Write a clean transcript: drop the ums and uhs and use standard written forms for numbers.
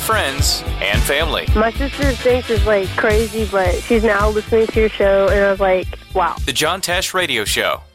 friends and family. My sister thinks it's like crazy, but she's now listening to your show, and I was like, wow. The John Tesh Radio Show.